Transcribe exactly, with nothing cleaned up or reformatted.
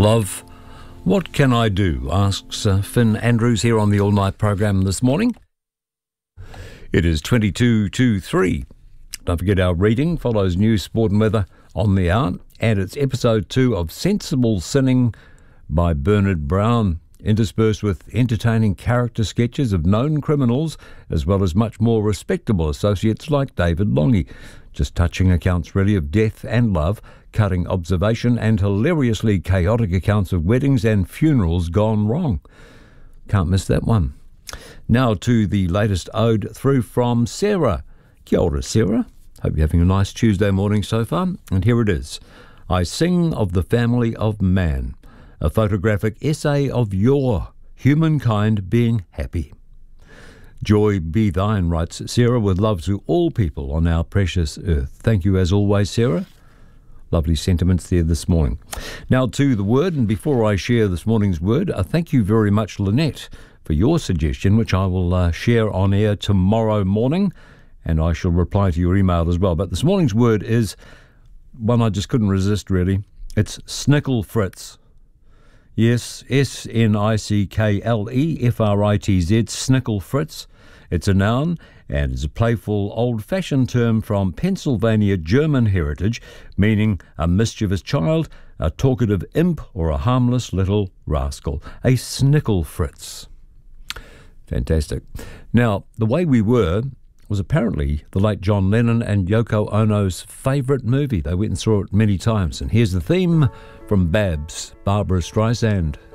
Love, what can I do? Asks uh, Finn Andrews here on the All Night programme this morning. It is twenty-two to three. Don't forget our reading follows news, sport and weather on the hour, and it's episode two of Sensible Sinning by Bernard Brown, interspersed with entertaining character sketches of known criminals as well as much more respectable associates like David Longy. Just touching accounts really of death and love, cutting observation and hilariously chaotic accounts of weddings and funerals gone wrong. Can't miss that one. Now to the latest ode through from Sarah. Kia ora, Sarah. Hope you're having a nice Tuesday morning so far. And here it is. I sing of the family of man, a photographic essay of your humankind being happy. Joy be thine, writes Sarah, with love to all people on our precious earth. Thank you as always, Sarah. Lovely sentiments there this morning. Now to the word, and before I share this morning's word, uh, thank you very much, Lynette, for your suggestion, which I will uh, share on air tomorrow morning, and I shall reply to your email as well. But this morning's word is one I just couldn't resist, really. It's snickle fritz. Yes, S N I C K L E F R I T Z, snickle fritz. It's a noun and is a playful, old-fashioned term from Pennsylvania German heritage, meaning a mischievous child, a talkative imp, or a harmless little rascal. A snickle fritz. Fantastic. Now, The Way We Were was apparently the late John Lennon and Yoko Ono's favourite movie. They went and saw it many times. And here's the theme from Babs, Barbara Streisand.